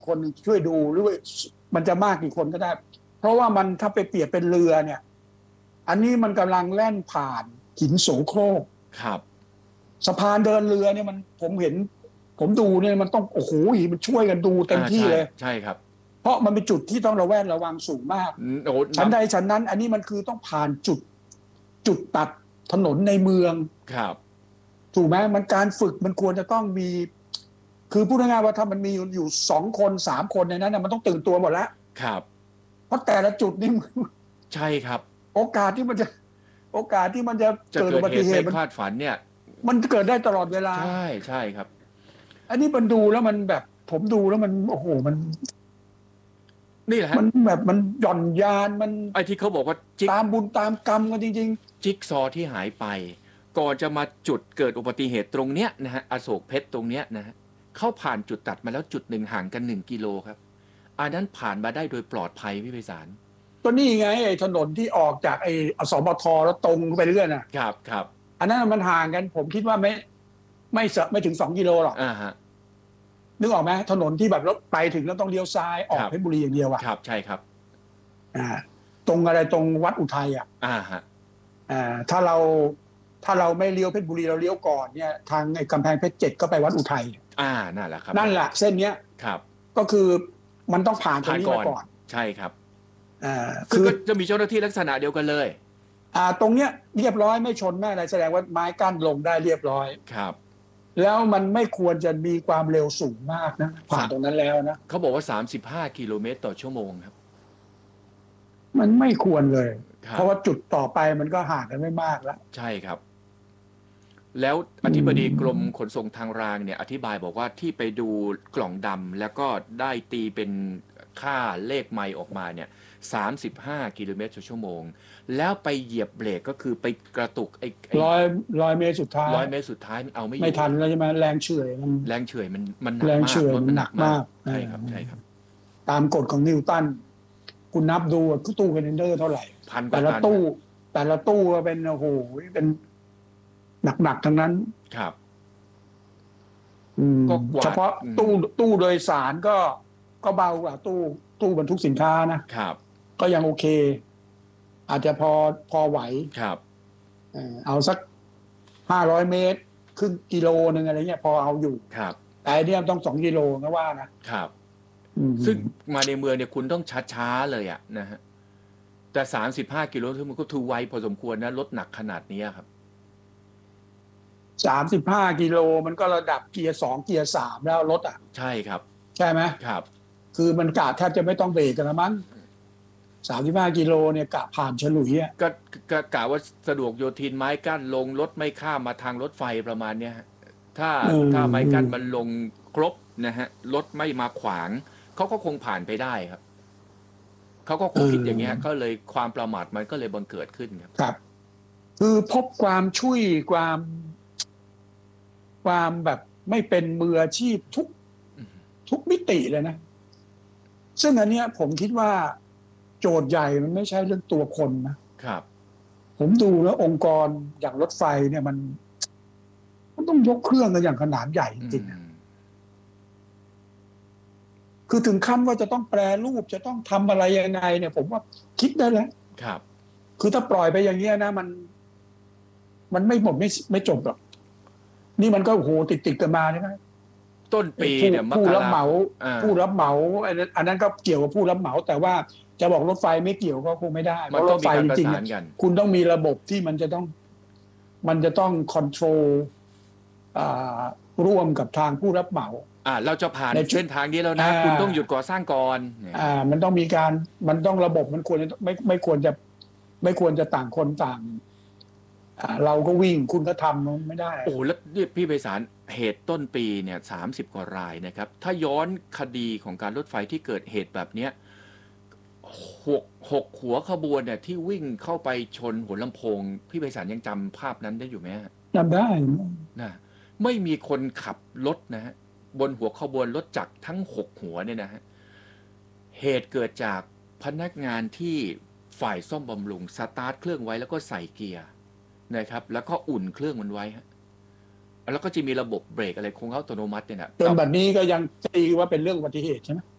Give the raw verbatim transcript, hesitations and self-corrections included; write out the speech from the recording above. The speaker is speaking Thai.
คนช่วยดูหรือว่ามันจะมากกี่คนก็ได้ เพราะว่ามันถ้าไปเปรียบเป็นเรือเนี่ยอันนี้มันกำลังแล่นผ่านหินโสโครกครับสะพานเดินเรือเนี่ยมันผมเห็นผมดูเนี่ยมันต้องโอ้โหมันช่วยกันดูเต็มที่เลยใช่ครับเพราะมันเป็นจุดที่ต้องระแวดระวังสูงมากชั้นใดชั้นนั้นอันนี้มันคือต้องผ่านจุดจุดตัดถนนในเมืองครับถูกไหมมันการฝึกมันควรจะต้องมีคือพูดง่ายๆว่าถ้ามันมีอยู่สองคนสามคนในนั้นมันต้องตื่นตัวหมดแล้วครับเพราะแต่ละจุดนี่ใช่ครับโอกาสที่มันจะโอกาสที่มันจะเกิดอุบัติเหตุไม่คาดฝันเนี่ยมันเกิดได้ตลอดเวลาใช่ใช่ครับอันนี้มันดูแล้วมันแบบผมดูแล้วมันโอ้โหมันนี่แหละมันแบบมันหย่อนยานมันไอ้ที่เขาบอกว่าตามบุญตามกรรมกันจริงๆจิ๊กซอที่หายไปก่อนจะมาจุดเกิดอุบัติเหตุตรงเนี้ยนะฮะอโศกเพชรตรงเนี้ยนะฮะเข้าผ่านจุดตัดมาแล้วจุดหนึ่งห่างกันหนึ่งกิโลครับอันนั้นผ่านมาได้โดยปลอดภัยพี่ไพศาลก็นี่ไงไอ้ถนนที่ออกจากไอ้อสมทแล้วตรงไปเรื่อยน่ะครับครับอันนั้นมันห่างกันผมคิดว่าไม่ไม่ไม่ถึงสองกิโลหรอกอ่าฮะนึกออกไหมถนนที่แบบรถไปถึงแล้วต้องเลี้ยวซ้ายออกเพชรบุรีอย่างเดียวอ่ะครับใช่ครับอ่าตรงอะไรตรงวัดอุทัยอ่ะอ่าฮะอ่าถ้าเราถ้าเราไม่เลี้ยวเพชรบุรีเราเลี้ยวก่อนเนี่ยทางไอ้กำแพงเพชรเจ็ดก็ไปวัดอุทัยอ่านั่นแหละครับนั่นแหละเส้นเนี้ยครับก็คือมันต้องผ่านตรงนี้มาก่อนใช่ครับอ่าคือจะมีเจ้าหน้าที่ลักษณะเดียวกันเลยอ่าตรงเนี้ยเรียบร้อยไม่ชนไม่อะไรแสดงว่าไม้กั้นลงได้เรียบร้อยครับแล้วมันไม่ควรจะมีความเร็วสูงมากนะผ่านตรงนั้นแล้วนะเขาบอกว่าสามสิบห้ากิโลเมตรต่อชั่วโมงครับมันไม่ควรเลยเพราะว่าจุดต่อไปมันก็ห่างกันไม่มากแล้วใช่ครับแล้วอธิบดีกรมขนส่งทางรางเนี่ยอธิบายบอกว่าที่ไปดูกล่องดำแล้วก็ได้ตีเป็นค่าเลขไมล์ออกมาเนี่ยสามสิบห้ากิโลเมตรต่อชั่วโมงแล้วไปเหยียบเบรกก็คือไปกระตุกไอ้ร้อยร้อยเมตรสุดท้ายร้อยเมตรสุดท้ายเอาไม่อยู่ไม่ทันแล้วใช่ไหมแรงเฉื่อยมันแรงเฉื่อยมันมันหนักแรงมากเฉื่อยมันหนักมากใช่ครับใช่ครับตามกฎของนิวตันคุณนับดูตู้คอนเทนเนอร์เท่าไหร่แต่ละตู้แต่ละตู้ก็เป็นโอ้โหเป็นหนักๆทั้งนั้นครับเฉพาะตู้ตู้โดยสารก็ก็เบากว่าตู้ตู้บรรทุกสินค้านะครับก็ยังโอเคอาจจะพอพอไหวครับเอาสักห้าร้อยเมตรครึ่งกิโลนึงอะไรเงี้ยพอเอาอยู่ครับแต่เนี่ยต้องสองกิโลนะว่านะครับซึ่งมาในเมืองเนี่ยคุณต้องช้าๆเลยอ่ะนะฮะแต่สามสิบห้ากิโลคือมันก็ทูไวพอสมควรนะรถหนักขนาดนี้ครับสามสิบห้ากิโลมันก็ระดับเกียร์สองเกียร์สามแล้วรถอ่ะใช่ครับใช่ไหมครับคือมันกะแทบจะไม่ต้องเบรกกันละมั้งสามสิบห้ากิโลเนี่ยกะผ่านฉลุยอ่ะก็กะว่าสะดวกโยธินไม้กั้นลงรถไม่ข้ามมาทางรถไฟประมาณเนี้ยถ้าถ้าไม้กั้นมันลงครบนะฮะรถไม่มาขวางเขาก็คงผ่านไปได้ครับเขาก็คงคิดอย่างเงี้ยก็เลยความประมาทมันก็เลยบังเกิดขึ้นครับครับคือพบความช่วยความความแบบไม่เป็นมืออาชีพทุกทุกมิติเลยนะซึ่งอันเนี้ยผมคิดว่าโจทย์ใหญ่มันไม่ใช่เรื่องตัวคนนะครับผมดูแล้วองค์กรอย่างรถไฟเนี่ยมันมันต้องยกเครื่องกันอย่างขนาดใหญ่จริงๆคือถึงขั้นว่าจะต้องแปรรูปจะต้องทำอะไรยังไงเนี่ยผมว่าคิดได้แล้วครับคือถ้าปล่อยไปอย่างเงี้ยนะมันมันไม่หมดไม่ไม่จบหรอกนี่มันก็โอ้โหติดติดกันมาใช่ไหมต้นปีเนี่ยผู้รับเหมาผู้รับเหมาอันนั้นก็เกี่ยวกับผู้รับเหมาแต่ว่าจะบอกรถไฟไม่เกี่ยวก็คงไม่ได้เพราะรถไฟจริงๆคุณต้องมีระบบที่มันจะต้องมันจะต้องคอนโทรลร่วมกับทางผู้รับเหมาอ่าเราจะผ่านเส้นทางนี้แล้วนะคุณต้องหยุดก่อสร้างก่อนอ่ามันต้องมีการมันต้องระบบมันควรไม่ไม่ควรจะไม่ควรจะต่างคนต่างเราก็วิ่งคุณก็ทำไม่ได้โอ้แล้วนี่พี่ไพศาลเหตุต้นปีเนี่ยสามสิบกว่ารายนะครับถ้าย้อนคดีของการรถไฟที่เกิดเหตุแบบเนี้ยหกหกหัวขบวนเนี่ยที่วิ่งเข้าไปชนหัวลำโพงพี่ไพศาลยังจำภาพนั้นได้อยู่ไหมจำได้นะไม่มีคนขับรถนะฮะบนหัวขบวนรถจักรทั้งหกหัวเนี่ยนะฮะเหตุเกิดจากพนักงานที่ฝ่ายซ่อมบำรุงสตาร์ทเครื่องไว้แล้วก็ใส่เกียร์นะครับแล้วก็อุ่นเครื่องมันไว้ฮะแล้วก็จะมีระบบเบรกอะไรคงอัตโนมัติเนี่ยนะจนบัดนี้ก็ยังตีว่าเป็นเรื่องอุบัติเหตุใช่ไหม